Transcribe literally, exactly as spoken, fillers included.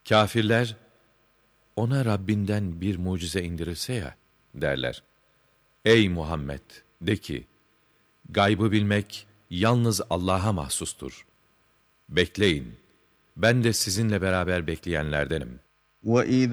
Kâfirler, ona Rabbinden bir mucize indirilse ya, derler. Ey Muhammed! De ki, gaybı bilmek yalnız Allah'a mahsustur. Bekleyin, ben de sizinle beraber bekleyenlerdenim. وَإِذَا